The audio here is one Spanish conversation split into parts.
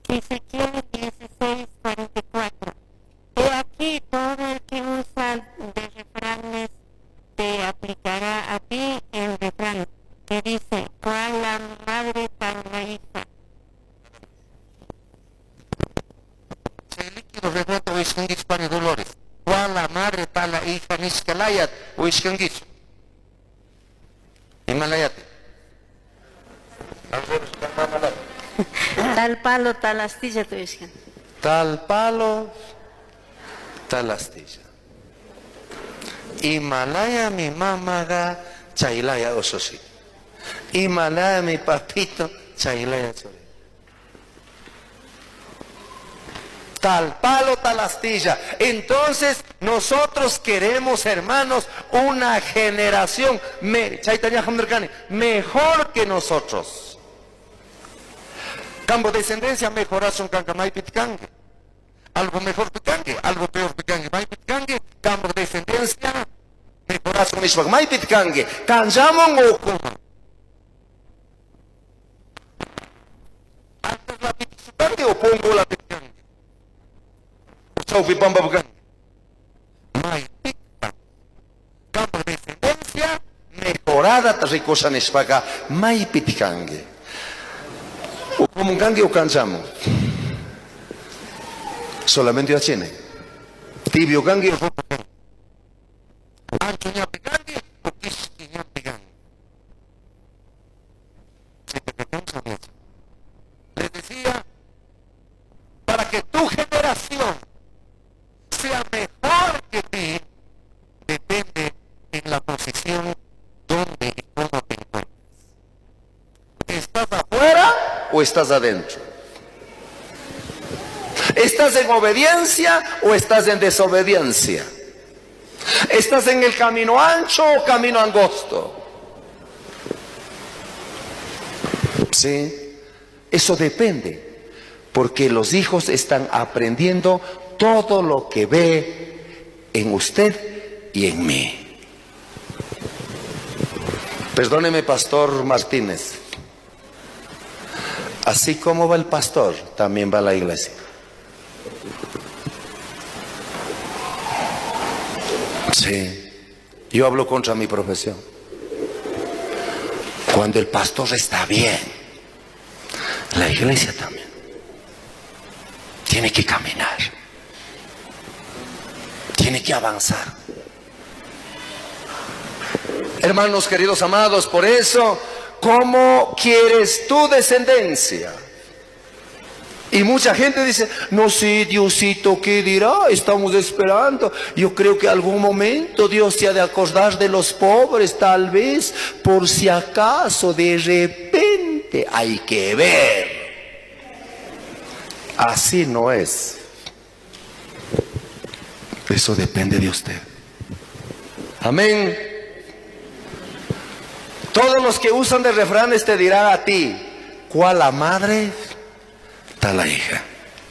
Ezequiel 16:44. He aquí todo el que usa de refranes te aplicará a ti el refrán que dice: cuál la madre tal la hija. Se líquido revuelto o iscangis para dolores. Cuál la madre tal la hija niscalayat o iscangis. Himalayate. Tal palo, tal astilla, tu iscan. Tal palo, tal astilla. Himalaya mi mamaga, chailaya ososi. Himalaya mi papito, chailaya chore. Tal palo, tal astilla. Entonces nosotros queremos, hermanos, una generación mejor que nosotros. Campo descendencia mejoración cangamay pitcangue. Algo mejor pitcangue, algo peor pitcangue. May pitcangue, campo descendencia mejoración mismagmay pitcangue. Canjamon o como. Antes la pitcangue o pongo la pitcangue. Chau pipamba bucangue. May pitcangue. Campo descendencia mejorada ricosa nispaga may pitcangue. O como un gangue o cansamos. Solamente a tiene. Tibio gangue o rojo gangue. Ancho ñape gangue o quisqui ñape gangue. Si te pecanza mucho. Les decía, para que tu generación sea mejor que ti, depende en la posición donde y cómo te encuentres. ¿Estás afuera o estás adentro? ¿Estás en obediencia o estás en desobediencia? ¿Estás en el camino ancho o camino angosto? Sí, eso depende, porque los hijos están aprendiendo todo lo que ve en usted y en mí. Perdóneme, Pastor Martínez. Así como va el pastor, también va la iglesia. Sí, yo hablo contra mi profesión. Cuando el pastor está bien, la iglesia también tiene que caminar, tiene que avanzar. Hermanos queridos amados, por eso, ¿cómo quieres tu descendencia? Y mucha gente dice, no sé, Diosito, ¿qué dirá? Estamos esperando. Yo creo que algún momento Dios se ha de acordar de los pobres, tal vez, por si acaso, de repente. Hay que ver. Así no es. Eso depende de usted. Amén. Todos los que usan de refranes te dirán a ti, ¿cuál la madre? Tal la hija.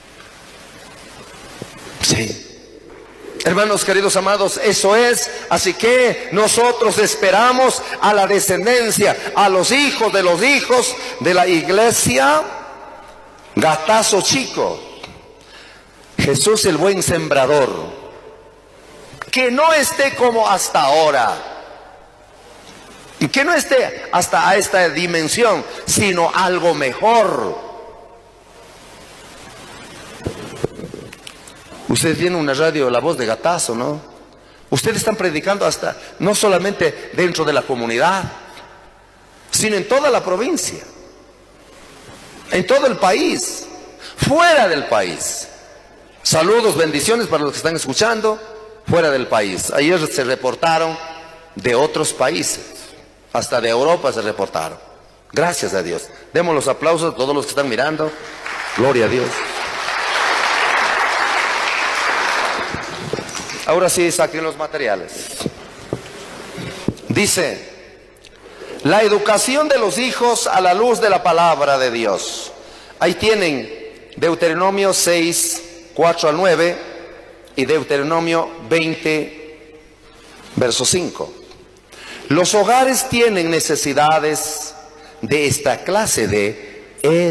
Sí. Hermanos queridos amados, eso es. Así que nosotros esperamos a la descendencia, a los hijos de la iglesia. Gatazo chico. Jesús el buen sembrador. Que no esté como hasta ahora. Y que no esté hasta a esta dimensión, sino algo mejor. Ustedes tienen una radio, La Voz de Gatazo, ¿no? Ustedes están predicando hasta, no solamente dentro de la comunidad, sino en toda la provincia, en todo el país, fuera del país. Saludos, bendiciones para los que están escuchando fuera del país. Ayer se reportaron de otros países, hasta de Europa se reportaron. Gracias a Dios. Demos los aplausos a todos los que están mirando. Gloria a Dios. Ahora sí, saquen los materiales. Dice, la educación de los hijos a la luz de la palabra de Dios. Ahí tienen Deuteronomio 6, 4 al 9 y Deuteronomio 20, verso 5. Los hogares tienen necesidades de esta clase de